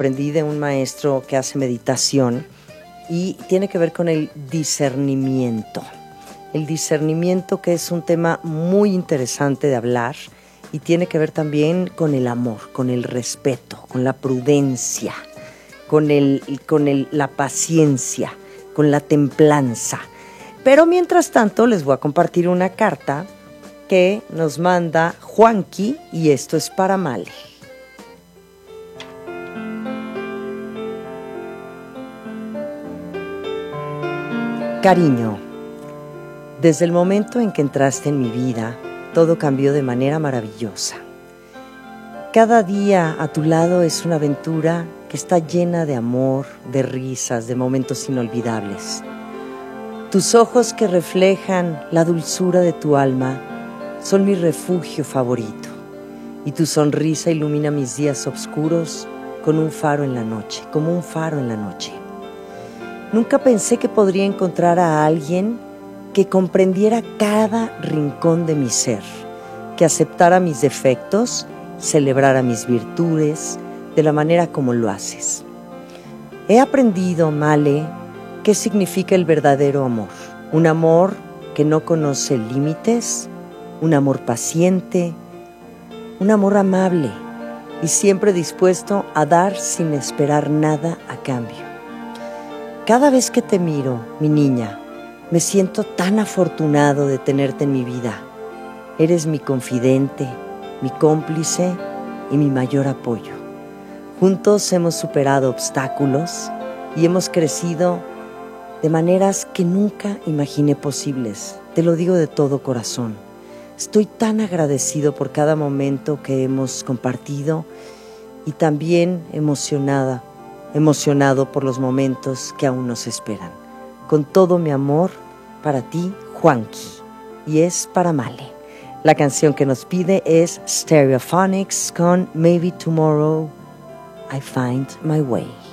aprendí de un maestro que hace meditación y tiene que ver con el discernimiento. El discernimiento, que es un tema muy interesante de hablar y tiene que ver también con el amor, con el respeto, con la prudencia, con la paciencia, con la templanza. Pero mientras tanto les voy a compartir una carta que nos manda Juanqui y esto es para Male. Cariño, desde el momento en que entraste en mi vida, todo cambió de manera maravillosa. Cada día a tu lado es una aventura que está llena de amor, de risas, de momentos inolvidables. Tus ojos que reflejan la dulzura de tu alma son mi refugio favorito, y tu sonrisa ilumina mis días oscuros con un faro en la noche, como un faro en la noche. Nunca pensé que podría encontrar a alguien que comprendiera cada rincón de mi ser, que aceptara mis defectos, celebrara mis virtudes de la manera como lo haces. He aprendido, Male, qué significa el verdadero amor. Un amor que no conoce límites, un amor paciente, un amor amable y siempre dispuesto a dar sin esperar nada a cambio. Cada vez que te miro, mi niña, me siento tan afortunado de tenerte en mi vida. Eres mi confidente, mi cómplice y mi mayor apoyo. Juntos hemos superado obstáculos y hemos crecido de maneras que nunca imaginé posibles. Te lo digo de todo corazón. Estoy tan agradecido por cada momento que hemos compartido y también emocionado por los momentos que aún nos esperan. Con todo mi amor para ti, Juanqui, y es para Male. La canción que nos pide es Stereophonics con Maybe Tomorrow I Find My Way.